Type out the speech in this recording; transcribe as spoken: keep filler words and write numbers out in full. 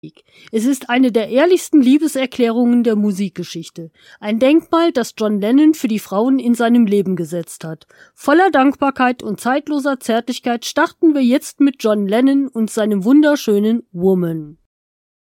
Es ist eine der ehrlichsten Liebeserklärungen der Musikgeschichte. Ein Denkmal, das John Lennon für die Frauen in seinem Leben gesetzt hat. Voller Dankbarkeit und zeitloser Zärtlichkeit starten wir jetzt mit John Lennon und seinem wunderschönen Woman.